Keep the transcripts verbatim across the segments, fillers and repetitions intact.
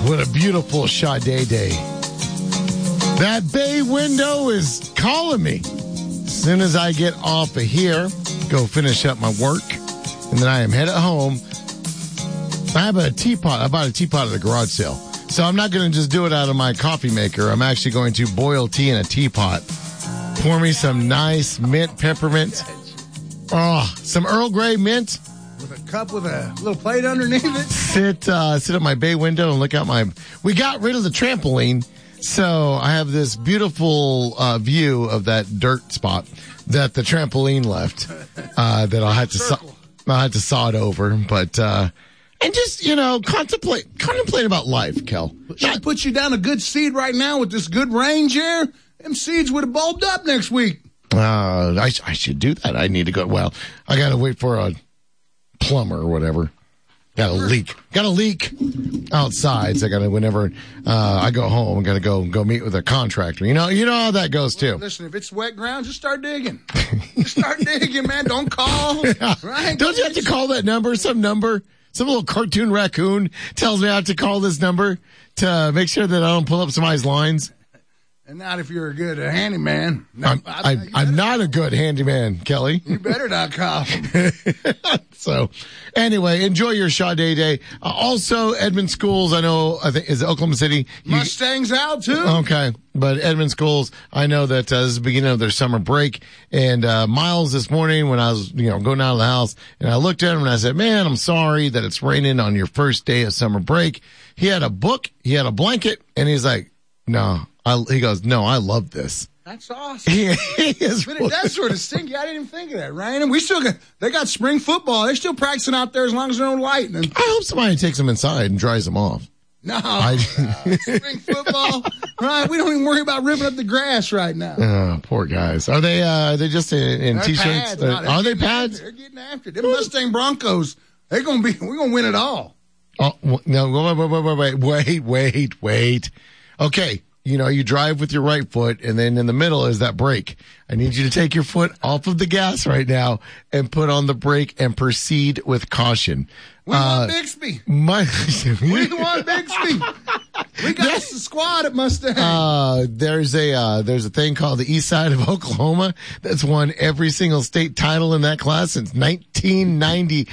What a beautiful Sade day. That bay window is calling me. As soon as I get off of here, go finish up my work, and then I am headed home. I have a teapot. I bought a teapot at a garage sale. So I'm not going to just do it out of my coffee maker. I'm actually going to boil tea in a teapot. Pour me some nice mint peppermint. Oh, some Earl Grey mint. With a cup with a little plate underneath it. Sit, uh, sit at my bay window and look out my... We got rid of the trampoline, so I have this beautiful uh, view of that dirt spot that the trampoline left. Uh, that I'll have to saw, I'll have to saw it over, but uh, and just you know contemplate contemplate about life, Kel. Should put you down a good seed right now with this good range here. Them seeds would have bulbed up next week. Uh, I I should do that. I need to go. Well, I got to wait for a plumber or whatever. Got a leak. Got a leak outside. So I got to, whenever uh, I go home, I got to go go meet with a contractor. You know, you know how that goes too. Well, listen, if it's wet ground, just start digging. Just start digging, man. Don't call. Yeah. Right? Don't you have to call that number? Some number, some little cartoon raccoon tells me I have to call this number to make sure that I don't pull up somebody's lines. And not if you're a good uh, handyman. No, I'm, I, I, I'm not a good handyman, Kelly. You better not call. So, anyway, enjoy your Sade day. Uh, also, Edmond Schools, I know, I think, is it Oklahoma City? You, Mustangs out, too. Okay. But Edmond Schools, I know that uh, this is the beginning of their summer break. And uh, Miles this morning when I was, you know, going out of the house, and I looked at him and I said, man, I'm sorry that it's raining on your first day of summer break. He had a book, he had a blanket, and he's like, no. I, he goes, no, I love this. That's awesome. He, he is, but it does sort of stink. I didn't even think of that, right? And we still got, they got spring football. They're still practicing out there as long as they're on lightning. I hope somebody takes them inside and dries them off. No, I, uh, spring football, right? We don't even worry about ripping up the grass right now. Oh, poor guys. Are they, uh, are they just in, in they're t-shirts? Pads. No, are they pads? After. They're getting after it. Them Mustang Broncos, they're going to be, we're going to win it all. Oh, no, wait, wait, wait, wait, wait, wait, wait. Okay. You know, you drive with your right foot, and then in the middle is that brake. I need you to take your foot off of the gas right now and put on the brake and proceed with caution. We uh, want Bixby. My, we want Bixby. We got the squad at Mustang. Uh, there's a, uh, there's a thing called the East Side of Oklahoma that's won every single state title in that class since nineteen ninety.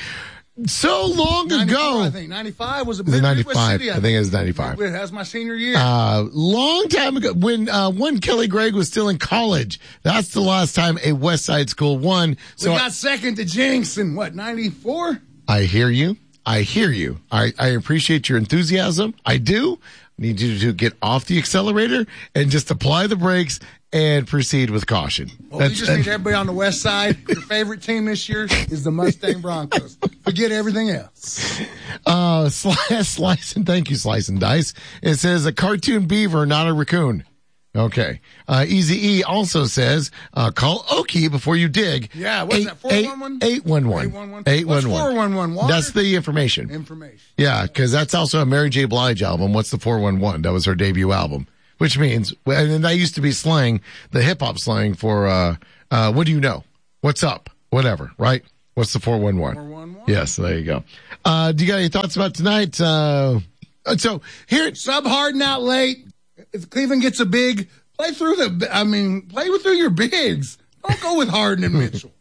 So long ago. I think ninety-five was a big ninety-five. City, I, I think it was ninety-five. That was my senior year. Uh, long time ago when, uh, when Kelly Gregg was still in college. That's the last time a West Side school won. So we got I, second to Jinx in what, ninety-four? I hear you. I hear you. I, I appreciate your enthusiasm. I do. Need you to get off the accelerator and just apply the brakes and proceed with caution. Well, That's, we just need everybody on the west side. Your favorite team this year is the Mustang Broncos. Forget everything else. Uh, slice, slice and thank you, Slice and Dice. It says a cartoon beaver, not a raccoon. Okay. Uh, Easy E also says, uh, call Okie before you dig. Yeah, what's that, four one one? eight one one. eight one one. eight one one. What's four one one? Water? That's the information. Information. Yeah, because that's also a Mary J. Blige album. What's the four one one? That was her debut album. Which means, and that used to be slang, the hip-hop slang for, uh, uh, what do you know? What's up? Whatever, right? What's the four one one? four one one? Yes, there you go. Uh, do you got any thoughts about tonight? Uh, so, here. Sub Harden out late. If Cleveland gets a big, play through the, I mean, play with through your bigs. Don't go with Harden and Mitchell.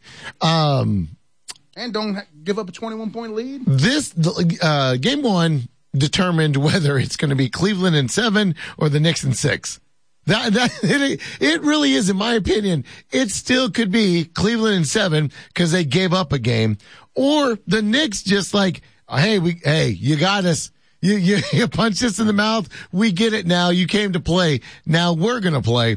um, and don't give up a twenty-one point lead. This, uh, game one determined whether it's going to be Cleveland in seven or the Knicks in six. That, that, it, it really is, in my opinion, it still could be Cleveland in seven because they gave up a game, or the Knicks just like, hey, we, hey, you got us. You, you, you punched us in the mouth. We get it now. You came to play. Now we're going to play.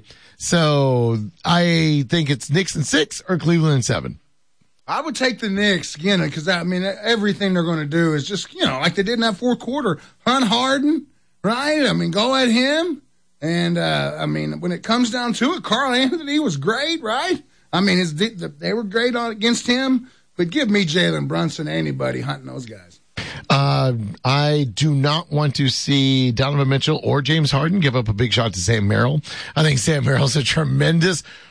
So I think it's Knicks in six or Cleveland in seven. I would take the Knicks again because I mean everything they're going to do is just, you know, like they did in that fourth quarter. Hunt Harden, right? I mean, go at him. And uh, I mean, when it comes down to it, Carl Anthony was great, right? I mean, his, they were great on against him. But give me Jalen Brunson, anybody hunting those guys. Uh, I do not want to see Donovan Mitchell or James Harden give up a big shot to Sam Merrill. I think Sam Merrill's a tremendous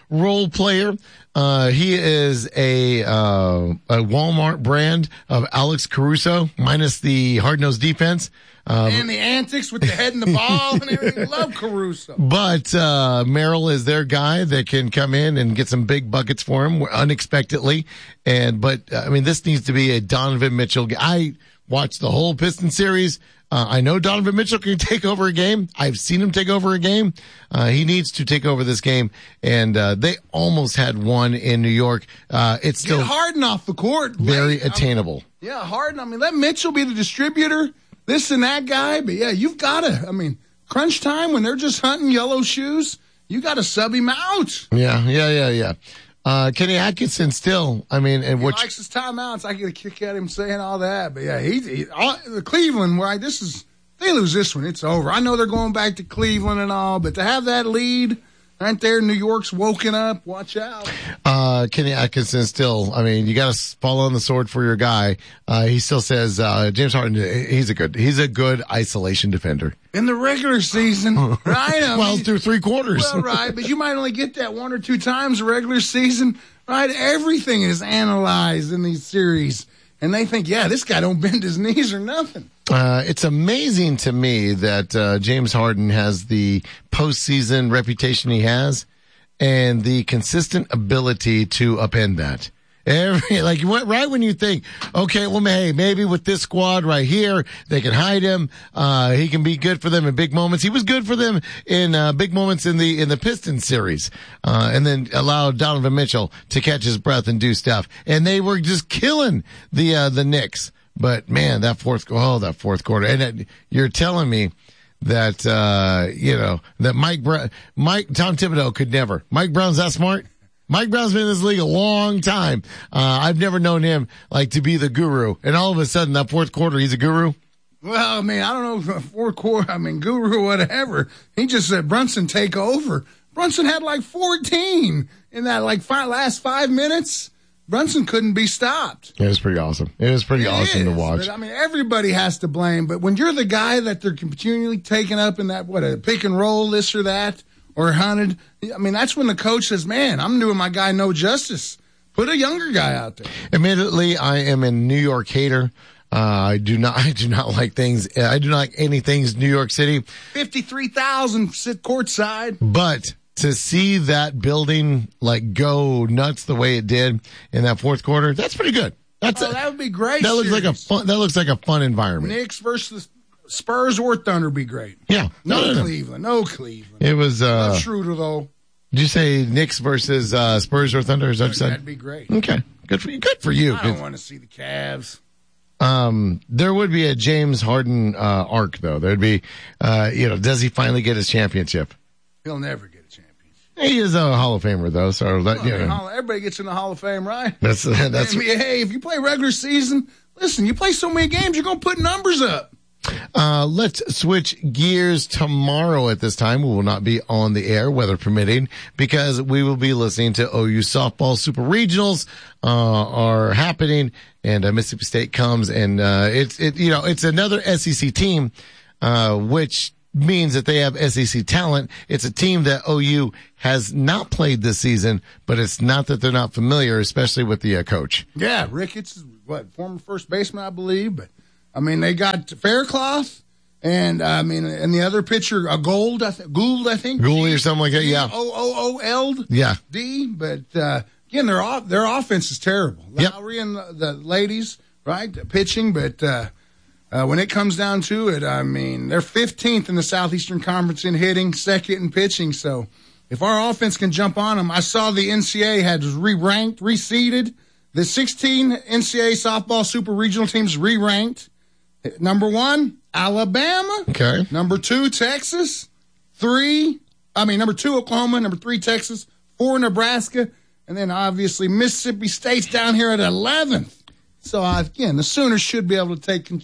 role player. Uh, he is a, uh, a Walmart brand of Alex Caruso minus the hard-nosed defense. Um, and the antics with the head and the ball and everything. Love Caruso. But uh, Merrill is their guy that can come in and get some big buckets for him unexpectedly. And but I mean, this needs to be a Donovan Mitchell. I watched the whole Pistons series. Uh, I know Donovan Mitchell can take over a game. I've seen him take over a game. Uh, he needs to take over this game. And uh, they almost had one in New York. Uh, it's still Get Harden off the court. Very Late. attainable. I mean, yeah, Harden. I mean, let Mitchell be the distributor. This and that guy, but yeah, you've got to, I mean, crunch time when they're just hunting yellow shoes, you got to sub him out. Yeah, yeah, yeah, yeah. Uh, Kenny Atkinson still, I mean, and he which likes his timeouts. I get a kick at him saying all that, but yeah, he, he all, the Cleveland, right, this is, they lose this one, it's over. I know they're going back to Cleveland and all, but to have that lead right there, New York's woken up, watch out. Uh, Kenny Atkinson still, I mean, you got to fall on the sword for your guy. Uh, he still says, uh, James Harden, he's a good, he's a good isolation defender. In the regular season, right? I well, mean, through three quarters. Well, right, but you might only get that one or two times a regular season, right? Everything is analyzed in these series. And they think, yeah, this guy don't bend his knees or nothing. Uh, it's amazing to me that uh, James Harden has the postseason reputation he has and the consistent ability to upend that. Every, like right when you think, okay, well, hey, maybe with this squad right here, they can hide him. Uh, he can be good for them in big moments. He was good for them in uh, big moments in the in the Pistons series, uh, and then allowed Donovan Mitchell to catch his breath and do stuff. And they were just killing the uh, the Knicks. But man, that fourth oh that fourth quarter, and it, you're telling me that uh, you know that Mike Brown, Mike Tom Thibodeau could never. Mike Brown's that smart. Mike Brown's been in this league a long time. Uh, I've never known him like to be the guru. And all of a sudden, that fourth quarter, he's a guru. Well, I mean, I don't know, fourth quarter, I mean, guru, whatever. He just said, Brunson, take over. Brunson had like fourteen in that like five, last five minutes. Brunson couldn't be stopped. It was pretty awesome. It was pretty it awesome is, to watch. But, I mean, everybody has to blame. But when you're the guy that they're continually taking up in that, what, a pick and roll, this or that, or hunted. I mean, that's when the coach says, man, I'm doing my guy no justice. Put a younger guy out there. Admittedly, I am a New York hater. Uh, I do not, I do not like things. I do not like any things New York City. fifty-three thousand sit courtside. But to see that building like go nuts the way it did in that fourth quarter, that's pretty good. That's oh, a, that would be great. That looks series. like a fun, that looks like a fun environment. Knicks versus Spurs or Thunder be great. Yeah. No, no, no, Cleveland. No Cleveland. It was, uh, Love Schroeder, though. Did you say Knicks versus, uh, Spurs or Thunder? Is that what you said? That'd be great. Okay. Good for you. Good for you. I don't want to see the Cavs. Um, there would be a James Harden, uh, arc though. There'd be, uh, you know, does he finally get his championship? He'll never get a championship. He is a Hall of Famer though, so that, well, you I mean, know. everybody gets in the Hall of Fame, right? That's, that's, I mean, hey, if you play regular season, listen, you play so many games, you're going to put numbers up. Uh, let's switch gears tomorrow at this time. We will not be on the air, weather permitting, because we will be listening to O U softball super regionals, uh, are happening, and uh, Mississippi State comes, and, uh, it's, it, you know, it's another S E C team, uh, which means that they have S E C talent. It's a team that O U has not played this season, but it's not that they're not familiar, especially with the uh, coach. Yeah, Ricketts is what, former first baseman, I believe, but I mean, they got Faircloth, and uh, I mean, and the other pitcher, a Gould, I think, Gould, I think, Gould or something like that. Yeah, O O O L yeah, D. But uh, again, their off, their offense is terrible. Yep. Lowry and the, the ladies, right, pitching, but uh, uh, when it comes down to it, I mean, they're fifteenth in the Southeastern Conference in hitting, second in pitching. So if our offense can jump on them, I saw the N C A A had re-ranked, reseeded. The sixteen N C A A softball super regional teams re-ranked. Number one, Alabama. Okay. Number two, Texas. Three, I mean, number two, Oklahoma. Number three, Texas. Four, Nebraska. And then obviously Mississippi State's down here at eleventh. So uh, again, the Sooners should be able to take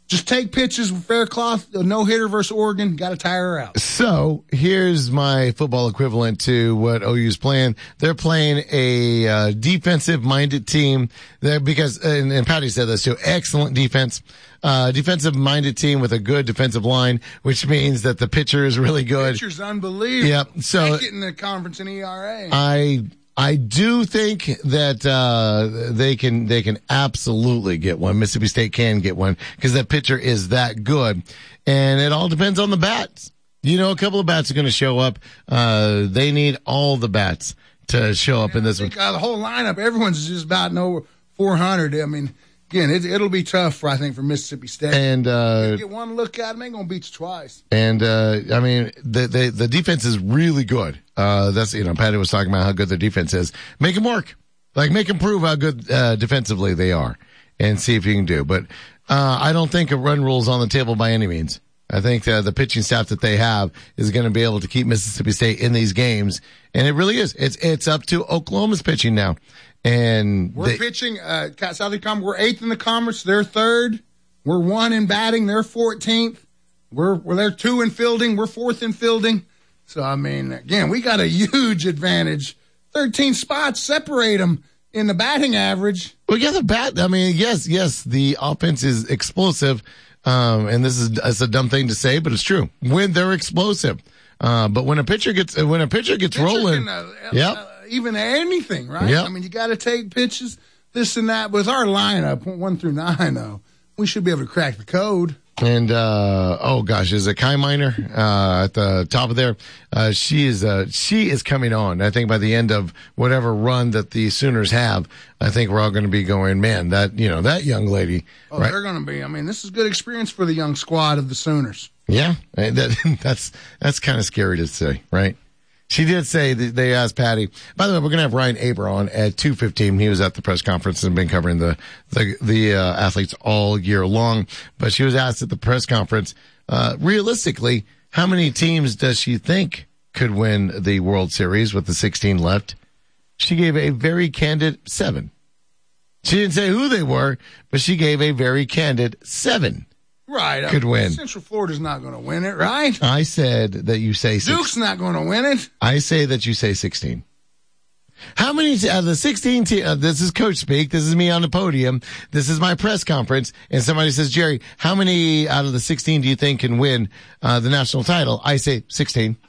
Just take pitches with Faircloth, a no-hitter versus Oregon. Got to tire her out. So here's my football equivalent to what O U's playing. They're playing a uh, defensive-minded team there because, and, and Patty said this too, excellent defense. Uh, defensive-minded team with a good defensive line, which means that the pitcher is really good. Pitcher's unbelievable. Yep. So getting the conference in E R A. I I do think that uh they can they can absolutely get one. Mississippi State can get one because that pitcher is that good, and it all depends on the bats. You know, a couple of bats are going to show up. Uh They need all the bats to show up yeah, in this I think, one. Uh, the whole lineup, everyone's just about no four hundred. I mean, again, it, it'll be tough, for, I think, for Mississippi State. And uh, get one look at them, ain't gonna beat you twice. And uh, I mean, the, the the defense is really good. Uh, that's you know, Patty was talking about how good their defense is. Make them work, like make them prove how good uh, defensively they are, and see if you can do. But uh, I don't think a run rule is on the table by any means. I think uh, the pitching staff that they have is going to be able to keep Mississippi State in these games, and it really is. It's it's up to Oklahoma's pitching now. And we're they, pitching, uh, Southern Conference. We're eighth in the conference. They're third. We're one in batting. They're fourteenth. We're, we're they're two in fielding. We're fourth in fielding. So, I mean, again, we got a huge advantage. thirteen spots separate them in the batting average. Well, yeah, the bat, I mean, yes, yes, the offense is explosive. Um, and this is, it's a dumb thing to say, but it's true. When they're explosive. Uh, but when a pitcher gets, when a pitcher gets pitcher rolling, can, uh, yep. Uh, even anything, right? Yep. I mean, you got to take pitches, this and that. With our lineup, one through nine, though, we should be able to crack the code. And, uh, oh gosh, is it Kai Miner, uh, at the top of there? Uh, she is, uh, she is coming on. I think by the end of whatever run that the Sooners have, I think we're all going to be going, man, that, you know, that young lady. Oh, right? They're going to be, I mean, this is good experience for the young squad of the Sooners. Yeah. And that, that's, that's kind of scary to say, right? She did say that they asked Patty. By the way, we're going to have Ryan Aber on at two fifteen. He was at the press conference and been covering the the, the uh, athletes all year long. But she was asked at the press conference, uh, realistically, how many teams does she think could win the World Series with the sixteen left? She gave a very candid seven. She didn't say who they were, but she gave a very candid seven. Right. Could I mean, win. Central Florida's not going to win it, right? I said that you say six. Duke's not going to win it. I say that you say sixteen. How many out of the sixteen te- uh, this is coach speak. This is me on the podium. This is my press conference. And somebody says, Jerry, how many out of the sixteen do you think can win uh, the national title? I say sixteen.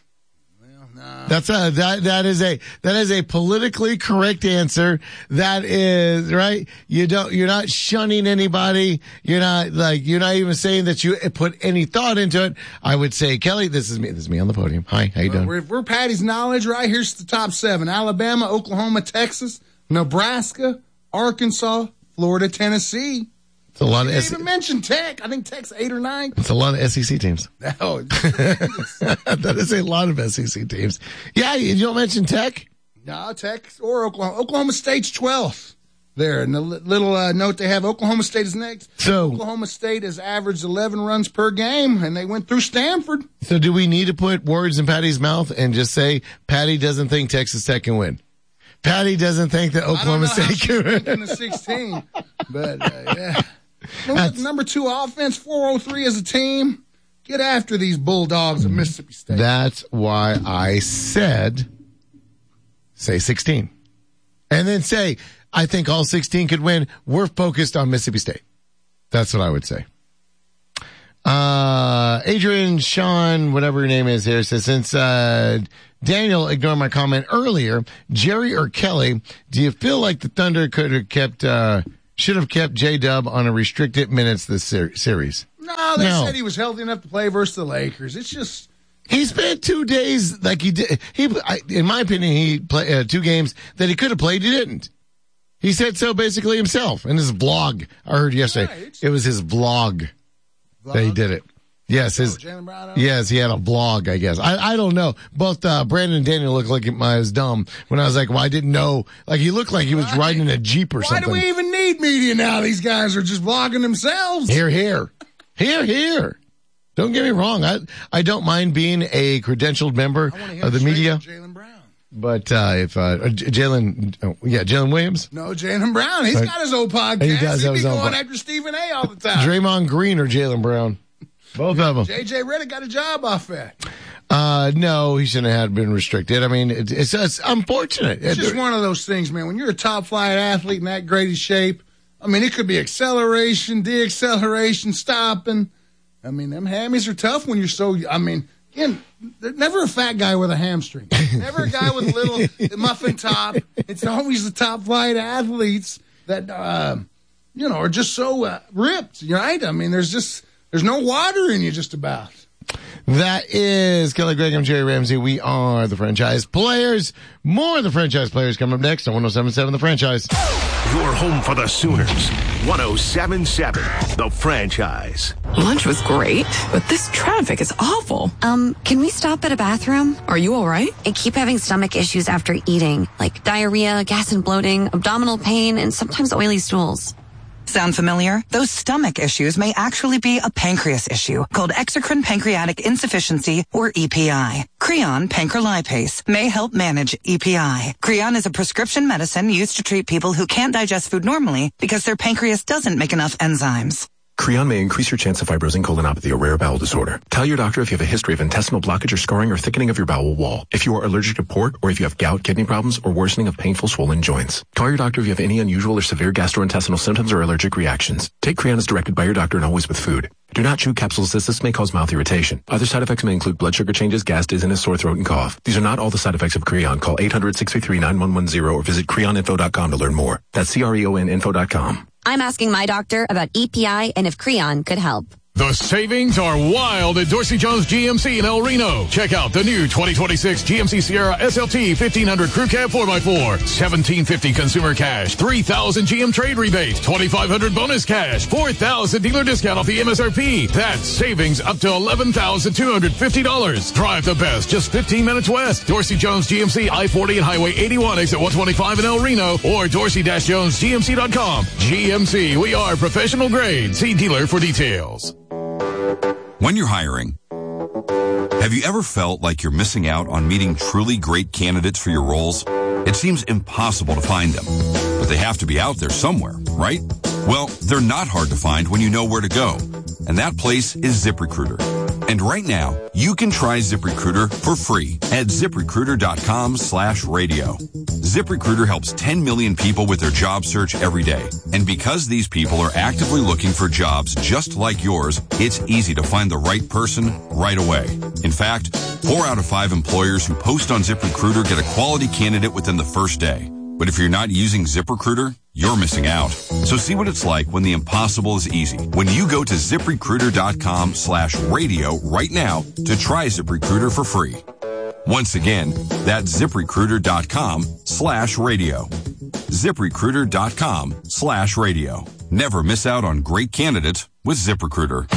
That's a, that, that is a, that is a politically correct answer. That is, right? You don't, you're not shunning anybody. You're not like, you're not even saying that you put any thought into it. I would say, Kelly, this is me, this is me on the podium. Hi, how you doing? We're, we're Patty's knowledge, right? Here's the top seven: Alabama, Oklahoma, Texas, Nebraska, Arkansas, Florida, Tennessee. It's a lot You of didn't S- even mention Tech. I think Tech's eight or nine. It's a lot of S E C teams. Oh, That is a lot of S E C teams. Yeah, you don't mention Tech. no, Tech or Oklahoma. Oklahoma State's twelfth. There, and the li- little uh, note they have: Oklahoma State is next. So, Oklahoma State has averaged eleven runs per game, and they went through Stanford. so do we need to put words in Patty's mouth and just say Patty doesn't think Texas Tech can win? Patty doesn't think that Oklahoma I don't know how State can she's thinking win. the sixteen, but uh, yeah. Number, number two offense, four oh three as a team. Get after these Bulldogs of Mississippi State. That's why I said, say sixteen. And then say, I think all sixteen could win. We're focused on Mississippi State. That's what I would say. Uh, Adrian, Sean, whatever your name is here, says, since, uh, Daniel ignored my comment earlier, Jerry or Kelly, do you feel like the Thunder could have kept, uh, should have kept J-Dub on a restricted minutes this ser- series? No, they No. said he was healthy enough to play versus the Lakers. It's just, He spent two days like he did. He, I, in my opinion, he played uh, two games that he could have played. He didn't. He said so basically himself in his blog. I heard yesterday. Right. It was his blog, that he did it. Yes, his. Oh, Jalen Brown. Yes, he had a blog, I guess. I, I don't know. Both, uh, Brandon and Daniel looked like I was dumb when I was like, well, I didn't know. Like, he looked like he was Right. riding in a Jeep or Why something. do we even need media now? These guys are just vlogging themselves. Here, here. Here, here. Don't get me wrong. I, I don't mind being a credentialed member I wanna hear of the straight media. from Jalen Brown. But uh, if uh, Jalen, oh, yeah, Jalen Williams. No, Jaylen Brown. He's got his own podcast. He does have He'd his be own going po- after Stephen A. all the time. Draymond Green or Jaylen Brown? Both of them. J J Redick got a job off that. Uh, no, he shouldn't have been restricted. I mean, it, it's, it's unfortunate. It's just one of those things, man. When you're a top flight athlete in that great of shape, I mean, it could be acceleration, de-acceleration, stopping. I mean, them hammies are tough when you're so, I mean, again, never a fat guy with a hamstring. Never a guy with a little muffin top. It's always the top flight athletes that, uh, you know, are just so uh, ripped, right? I mean, there's just, there's no water in you just about. That is Kelly Gregg. I'm Jerry Ramsey. We are the Franchise Players. More of the Franchise Players coming up next on one oh seven point seven The Franchise. Your home for the Sooners. one oh seven point seven The Franchise. Lunch was great, but this traffic is awful. Um, can we stop at a bathroom? Are you all right? I keep having stomach issues after eating, like diarrhea, gas and bloating, abdominal pain, and sometimes oily stools. Sound familiar? Those stomach issues may actually be a pancreas issue called exocrine pancreatic insufficiency, or E P I. Creon pancrelipase may help manage E P I. Creon is a prescription medicine used to treat people who can't digest food normally because their pancreas doesn't make enough enzymes. Creon may increase your chance of fibrosing colonopathy, a rare bowel disorder. Tell your doctor if you have a history of intestinal blockage or scarring or thickening of your bowel wall, if you are allergic to pork, or if you have gout, kidney problems, or worsening of painful swollen joints. Call your doctor if you have any unusual or severe gastrointestinal symptoms or allergic reactions. Take Creon as directed by your doctor and always with food. Do not chew capsules as this may cause mouth irritation. Other side effects may include blood sugar changes, gas, dizziness, sore throat, and cough. These are not all the side effects of Creon. Call eight hundred, six three three, nine one one zero or visit creon info dot com to learn more. That's C R E O N info dot com. I'm asking my doctor about E P I and if Creon could help. The savings are wild at Dorsey Jones G M C in El Reno. Check out the new twenty twenty-six G M C Sierra S L T fifteen hundred Crew Cab four by four, seventeen fifty consumer cash, three thousand G M trade rebate, twenty-five hundred bonus cash, four thousand dealer discount off the M S R P. That's savings up to eleven thousand two hundred fifty dollars. Drive the best, just fifteen minutes west. Dorsey Jones G M C I forty and Highway eighty-one, exit one twenty-five in El Reno, or dorsey dash jones G M C dot com. G M C, we are professional grade. See dealer for details. When you're hiring, have you ever felt like you're missing out on meeting truly great candidates for your roles? It seems impossible to find them, but they have to be out there somewhere, right? Well, they're not hard to find when you know where to go, and that place is ZipRecruiter. And right now, you can try ZipRecruiter for free at ZipRecruiter.com slash radio. ZipRecruiter helps ten million people with their job search every day. And because these people are actively looking for jobs just like yours, it's easy to find the right person right away. In fact, four out of five employers who post on ZipRecruiter get a quality candidate within the first day. But if you're not using ZipRecruiter, you're missing out. So see what it's like when the impossible is easy. When you go to ZipRecruiter.com slash radio right now to try ZipRecruiter for free. Once again, that's ZipRecruiter.com slash radio. ZipRecruiter.com slash radio. Never miss out on great candidates with ZipRecruiter.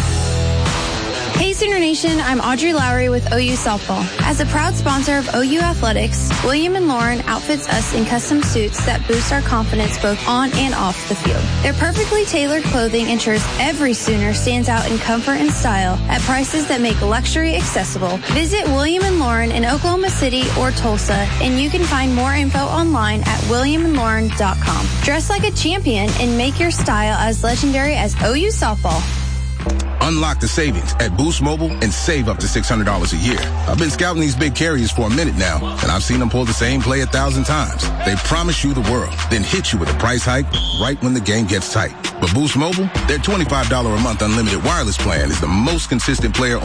Hey Sooner Nation, I'm Audrey Lowry with O U Softball. As a proud sponsor of O U Athletics, William and Lauren outfits us in custom suits that boost our confidence both on and off the field. Their perfectly tailored clothing ensures every Sooner stands out in comfort and style at prices that make luxury accessible. Visit William and Lauren in Oklahoma City or Tulsa, and you can find more info online at william and lauren dot com. Dress like a champion and make your style as legendary as O U Softball. Unlock the savings at Boost Mobile and save up to six hundred dollars a year. I've been scouting these big carriers for a minute now, and I've seen them pull the same play a thousand times. They promise you the world, then hit you with a price hike right when the game gets tight. But Boost Mobile, their twenty-five dollars a month unlimited wireless plan is the most consistent player